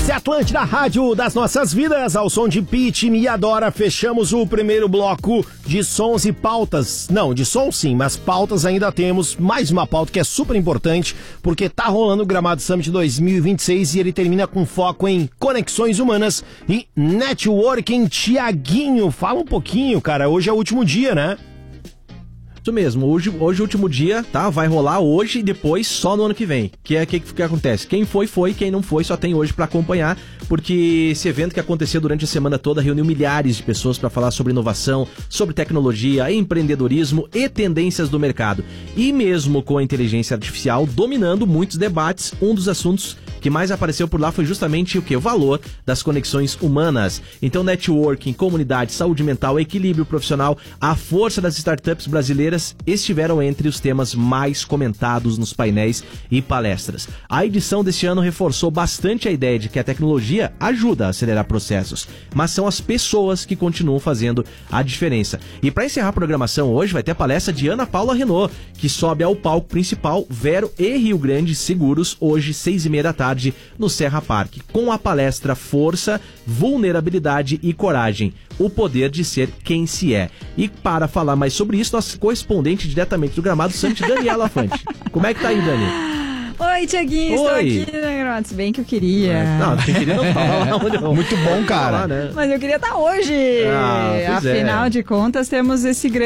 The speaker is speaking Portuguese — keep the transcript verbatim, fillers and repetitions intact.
Essa é a Atlântida, rádio das nossas vidas, ao som de Pitty, Me Adora. Fechamos o primeiro bloco de sons e pautas. Não, de som sim, mas pautas ainda temos. Mais uma pauta que é super importante, porque tá rolando o Gramado Summit dois mil e vinte e seis e ele termina com foco em conexões humanas e networking. Tiaguinho, fala um pouquinho, cara. Hoje é o último dia, né? Isso mesmo, hoje, hoje é o último dia, tá? Vai rolar hoje e depois só no ano que vem. Que é o que, que acontece? Quem foi, foi, quem não foi, só tem hoje pra acompanhar, porque esse evento que aconteceu durante a semana toda reuniu milhares de pessoas para falar sobre inovação, sobre tecnologia, empreendedorismo e tendências do mercado. E mesmo com a inteligência artificial dominando muitos debates, um dos assuntos que mais apareceu por lá foi justamente o que? O valor das conexões humanas. Então, networking, comunidade, saúde mental, equilíbrio profissional, a força das startups brasileiras estiveram entre os temas mais comentados nos painéis e palestras. A edição deste ano reforçou bastante a ideia de que a tecnologia ajuda a acelerar processos, mas são as pessoas que continuam fazendo a diferença. E para encerrar a programação hoje vai ter a palestra de Ana Paula Renault, que sobe ao palco principal Vero e Rio Grande Seguros, hoje, seis e meia da tarde, no Serra Parque, com a palestra Força, Vulnerabilidade e Coragem, o poder de ser quem se é. E para falar mais sobre isso, nossa correspondente diretamente do Gramado Summit, Daniela Fante. Como é que tá aí, Dani? Oi, Tiaguinho, estou Oi. aqui, né, Gramado? Se bem que eu queria. Não, quem queria não fala. Muito bom, cara. Falar, né? Mas eu queria estar hoje. Ah, pois Afinal é. de contas, temos esse grande